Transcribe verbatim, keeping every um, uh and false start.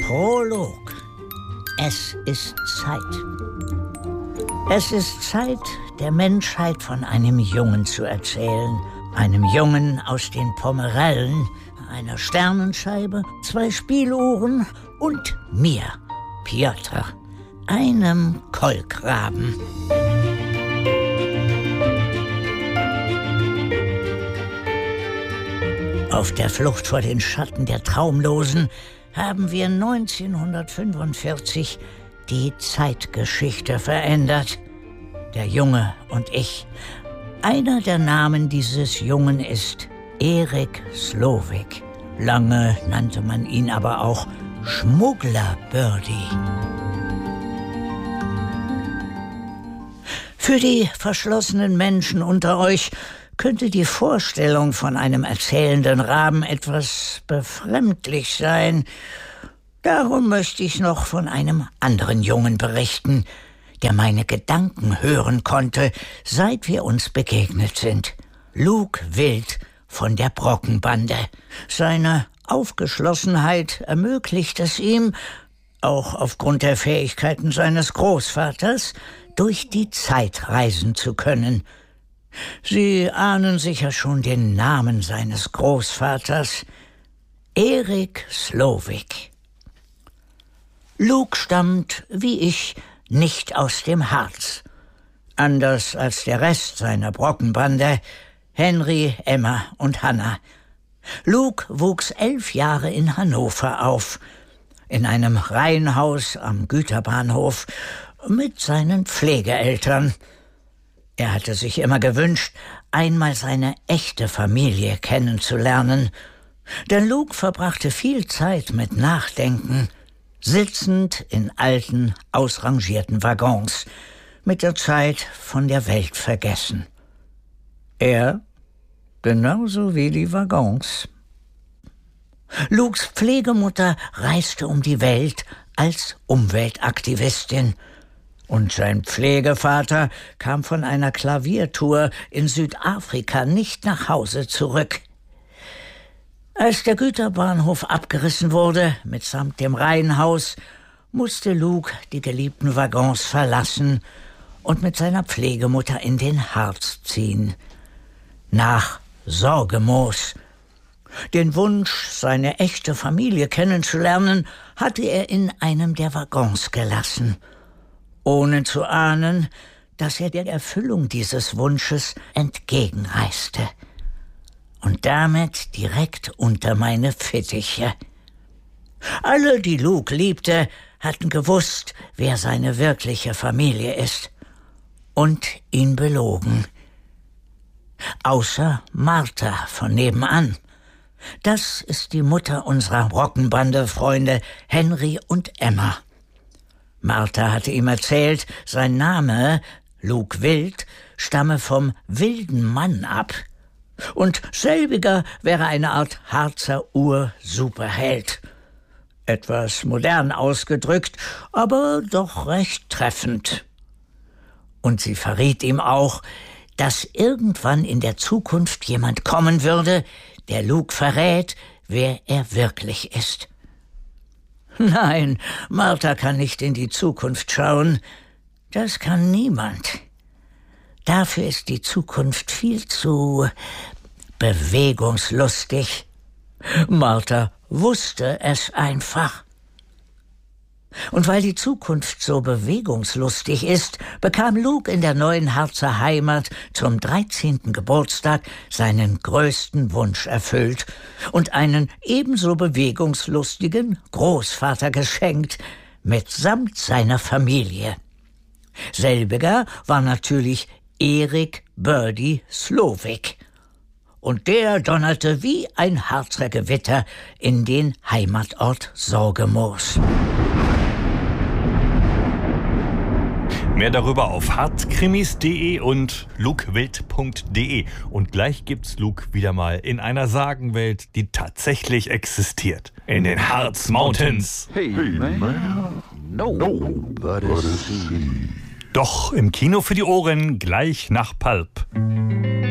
Prolog. Es ist Zeit. Es ist Zeit, der Menschheit von einem Jungen zu erzählen. Einem Jungen aus den Pomerellen, einer Sternenscheibe, zwei Spieluhren und mir, Piotr, einem Kolkraben. Auf der Flucht vor den Schatten der Traumlosen haben wir neunzehnhundertfünfundvierzig die Zeitgeschichte verändert. Der Junge und ich. Einer der Namen dieses Jungen ist Erik Slowik. Lange nannte man ihn aber auch Schmuggler Birdie. Für die verschlossenen Menschen unter euch könnte die Vorstellung von einem erzählenden Raben etwas befremdlich sein. Darum möchte ich noch von einem anderen Jungen berichten, der meine Gedanken hören konnte, seit wir uns begegnet sind. Luke Wild von der Brockenbande. Seine Aufgeschlossenheit ermöglicht es ihm, auch aufgrund der Fähigkeiten seines Großvaters, durch die Zeit reisen zu können. Sie ahnen sicher schon den Namen seines Großvaters: Erik Slowik. Luke stammt, wie ich, nicht aus dem Harz. Anders als der Rest seiner Brockenbande, Henry, Emma und Hannah. Luke wuchs elf Jahre in Hannover auf, in einem Reihenhaus am Güterbahnhof mit seinen Pflegeeltern. Er hatte sich immer gewünscht, einmal seine echte Familie kennenzulernen. Denn Luke verbrachte viel Zeit mit Nachdenken, sitzend in alten, ausrangierten Waggons, mit der Zeit von der Welt vergessen. Er genauso wie die Waggons. Lukes Pflegemutter reiste um die Welt als Umweltaktivistin. Und sein Pflegevater kam von einer Klaviertour in Südafrika nicht nach Hause zurück. Als der Güterbahnhof abgerissen wurde, mitsamt dem Reihenhaus, musste Luke die geliebten Waggons verlassen und mit seiner Pflegemutter in den Harz ziehen. Nach Sorgemoos. Den Wunsch, seine echte Familie kennenzulernen, hatte er in einem der Waggons gelassen, ohne zu ahnen, dass er der Erfüllung dieses Wunsches entgegenreiste. Und damit direkt unter meine Fittiche. Alle, die Luke liebte, hatten gewusst, wer seine wirkliche Familie ist. Und ihn belogen. Außer Martha von nebenan. Das ist die Mutter unserer Brockenbande-Freunde Henry und Emma. Martha hatte ihm erzählt, sein Name, Luke Wild, stamme vom wilden Mann ab. Und selbiger wäre eine Art Harzer Ur-Superheld. Etwas modern ausgedrückt, aber doch recht treffend. Und sie verriet ihm auch, dass irgendwann in der Zukunft jemand kommen würde, der Luke verrät, wer er wirklich ist. Nein, Martha kann nicht in die Zukunft schauen. Das kann niemand. Dafür ist die Zukunft viel zu bewegungslustig. Martha wusste es einfach. Und weil die Zukunft so bewegungslustig ist, bekam Luke in der neuen Harzer Heimat zum dreizehnten Geburtstag seinen größten Wunsch erfüllt und einen ebenso bewegungslustigen Großvater geschenkt, mitsamt seiner Familie. Selbiger war natürlich Erik Birdie Slowik. Und der donnerte wie ein Harzer Gewitter in den Heimatort Sorgemoos. Mehr darüber auf hartkrimis punkt de und lukewild punkt de. Und gleich gibt's Luke wieder mal in einer Sagenwelt, die tatsächlich existiert. In den Harz Mountains. Hey, man. No, but it's Doch im Kino für die Ohren gleich nach Pulp.